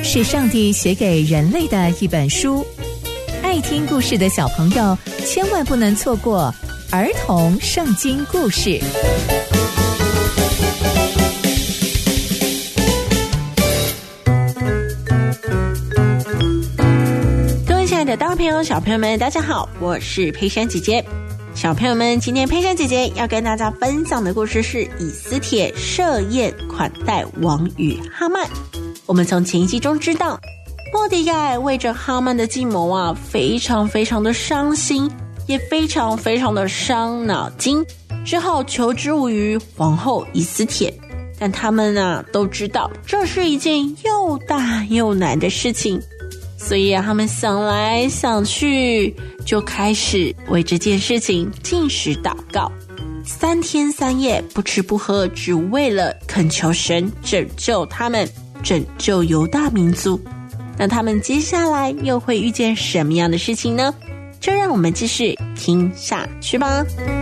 是上帝写给人类的一本书，爱听故事的小朋友千万不能错过儿童圣经故事。 各位亲爱的大朋友小朋友们，大家好，我是佩珊姐姐。小朋友们，今天佩珊姐姐要跟大家分享的故事是以斯帖设宴款待王与哈曼。我们从前一集中知道，末底改为着哈曼的计谋啊，非常非常的伤心，也非常非常的伤脑筋，只好求之无于皇后以斯帖。但他们啊都知道这是一件又大又难的事情，所以啊他们想来想去，就开始为这件事情禁食祷告，3天3夜不吃不喝，只为了恳求神拯救他们，拯救犹大民族。那他们接下来又会遇见什么样的事情呢？就让我们继续听下去吧。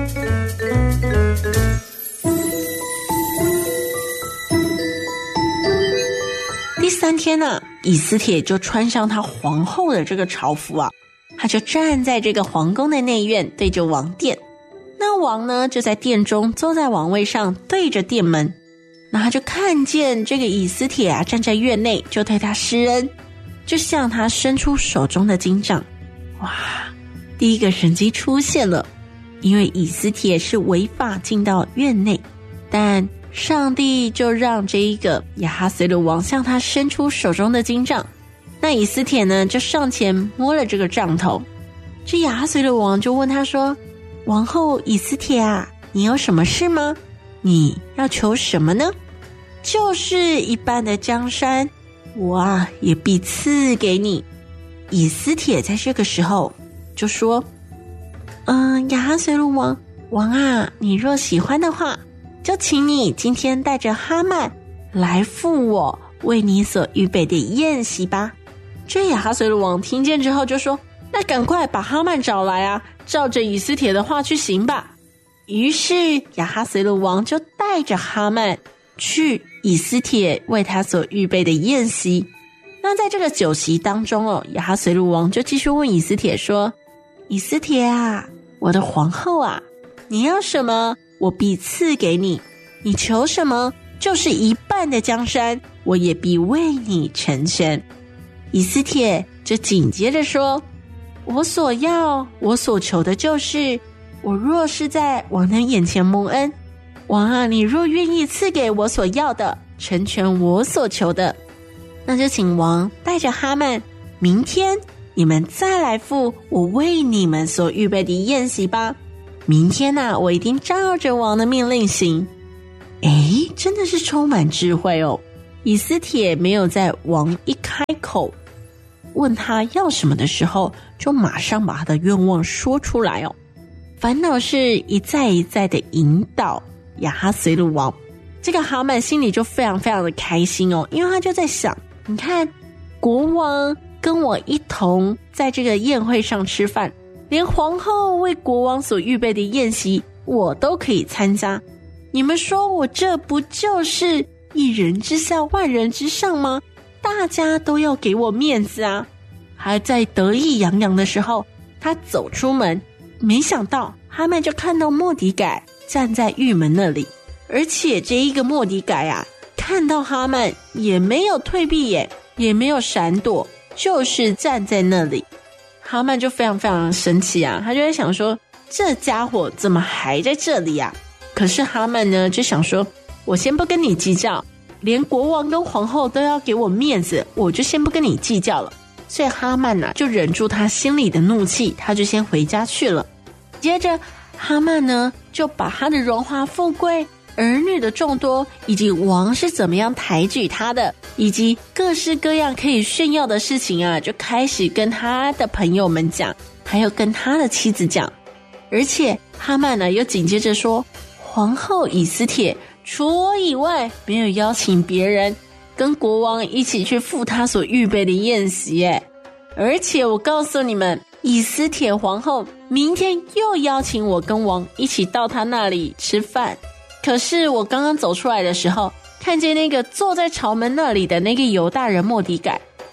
第3天啊，以斯帖就穿上他皇后的这个朝服啊，他就站在这个皇宫的内院，对着王殿。那王呢，就在殿中坐在王位上，对着殿门。那他就看见这个以斯帖啊站在院内，就对他施恩，就向他伸出手中的金杖。哇，第一个神迹出现了，因为以斯帖是违法进到院内，但上帝就让这一个亚哈随鲁王向他伸出手中的金杖。那以斯帖呢，就上前摸了这个杖头。这亚哈随鲁王就问他说：王后以斯帖啊，你有什么事吗？你要求什么呢？就是一半的江山，我啊也必赐给你。以斯帖在这个时候就说：亚哈随鲁王，王啊，你若喜欢的话，就请你今天带着哈曼来赴我为你所预备的宴席吧。这亚哈随鲁王听见之后就说：那赶快把哈曼找来啊，照着以斯帖的话去行吧。于是亚哈随鲁王就带着哈曼去以斯帖为他所预备的宴席。那在这个酒席当中哦，亚哈随鲁王就继续问以斯帖说：以斯帖啊，我的皇后啊，你要什么我必赐给你，你求什么就是一半的江山，我也必为你成全。以斯帖就紧接着说：我所要我所求的就是，我若是在王的眼前蒙恩，王啊，你若愿意赐给我所要的，成全我所求的，那就请王带着哈曼，明天你们再来赴我为你们所预备的宴席吧。明天啊，我一定照着王的命令行。真的是充满智慧哦。以斯帖没有在王一开口问他要什么的时候，就马上把他的愿望说出来哦。烦恼是一再一再的引导亚哈随鲁王。这个哈曼心里就非常非常的开心哦，因为他就在想，你看国王跟我一同在这个宴会上吃饭，连皇后为国王所预备的宴席我都可以参加，你们说我这不就是一人之下万人之上吗？大家都要给我面子啊。还在得意洋洋的时候，他走出门，没想到哈曼就看到末底改站在狱门那里，而且这一个末底改啊，看到哈曼也没有退避眼，也没有闪躲，就是站在那里。哈曼就非常非常生气啊，他就在想说，这家伙怎么还在这里啊？可是哈曼呢就想说，我先不跟你计较，连国王跟皇后都要给我面子，我就先不跟你计较了。所以哈曼就忍住他心里的怒气，他就先回家去了。接着哈曼呢就把他的荣华富贵、儿女的众多，以及王是怎么样抬举他的，以及各式各样可以炫耀的事情啊，就开始跟他的朋友们讲，还有跟他的妻子讲。而且哈曼又紧接着说，皇后以斯帖除我以外没有邀请别人跟国王一起去赴他所预备的宴席耶。而且我告诉你们，以斯帖皇后明天又邀请我跟王一起到他那里吃饭。可是我刚刚走出来的时候，看见那个坐在朝门那里的那个犹大人末底改，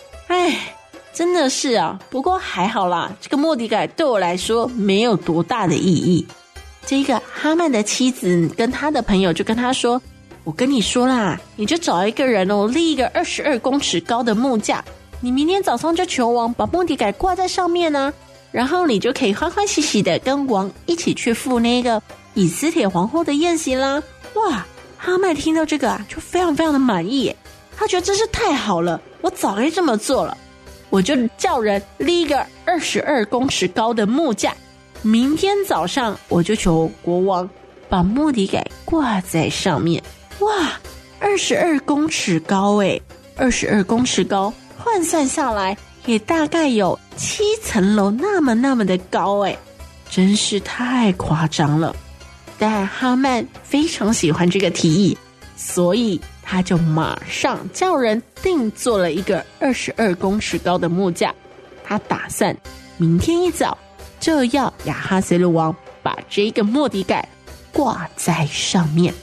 真的是啊，不过还好啦，这个莫迪改对我来说没有多大的意义。这个哈曼的妻子跟他的朋友就跟他说，我跟你说啦，你就找一个人立一个22公尺高的木架，你明天早上就求王把莫迪改挂在上面啊，然后你就可以欢欢喜喜的跟王一起去赴那个以斯帖皇后的宴席啦。哇，哈曼听到这个就非常非常的满意耶，他觉得真是太好了，我早该这么做了，我就叫人立一个22公尺高的木架，明天早上我就求国王把莫迪改挂在上面。哇，22公尺高耶，22公尺高换算下来也大概有7层楼那么的高耶，真是太夸张了。但哈曼非常喜欢这个提议，所以他就马上叫人定做了一个22公尺高的木架。他打算明天一早就要亚哈随鲁王把这个莫迪改挂在上面。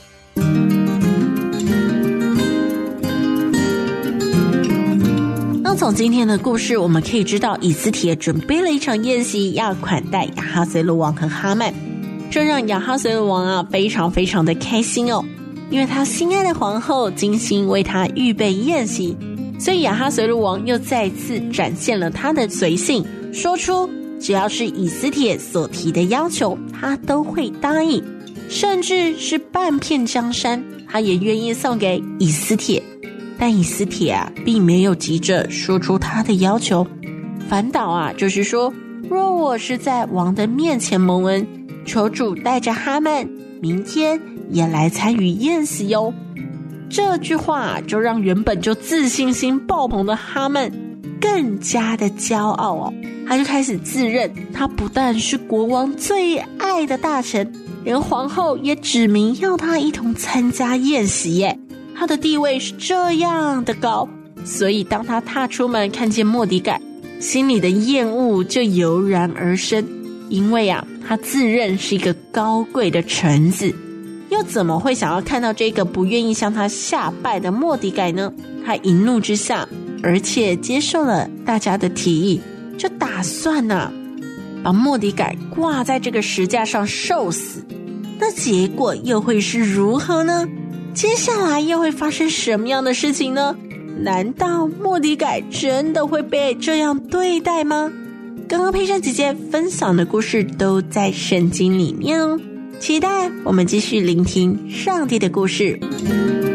那从今天的故事我们可以知道，以斯帖准备了一场宴席要款待亚哈随鲁王和哈曼，这让亚哈随鲁王非常非常的开心哦，因为他心爱的皇后精心为他预备宴席，所以亚哈随鲁王又再次展现了他的随性，说出只要是以斯帖所提的要求他都会答应，甚至是半片江山他也愿意送给以斯帖。但以斯帖并没有急着说出他的要求，反倒就是说，若我是在王的面前蒙恩，求主带着哈曼明天也来参与宴席哦。这句话就让原本就自信心爆棚的哈曼更加的骄傲哦，他就开始自认他不但是国王最爱的大臣，连皇后也指明要他一同参加宴席耶，他的地位是这样的高，所以当他踏出门看见莫迪改，心里的厌恶就油然而生，因为他自认是一个高贵的臣子，又怎么会想要看到这个不愿意向他下拜的莫迪改呢？他一怒之下，而且接受了大家的提议，就打算把莫迪改挂在这个石架上受死。那结果又会是如何呢？接下来又会发生什么样的事情呢？难道莫迪改真的会被这样对待吗？刚刚佩珊姐姐分享的故事都在圣经里面哦，期待我们继续聆听上帝的故事。